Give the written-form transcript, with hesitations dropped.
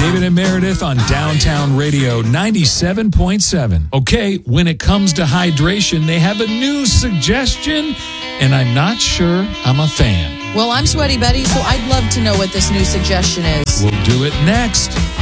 David and Meredith on Downtown Radio 97.7. Okay, when it comes to hydration, they have a new suggestion, and I'm not sure I'm a fan. Well, I'm Sweaty Betty, so I'd love to know what this new suggestion is. We'll do it next.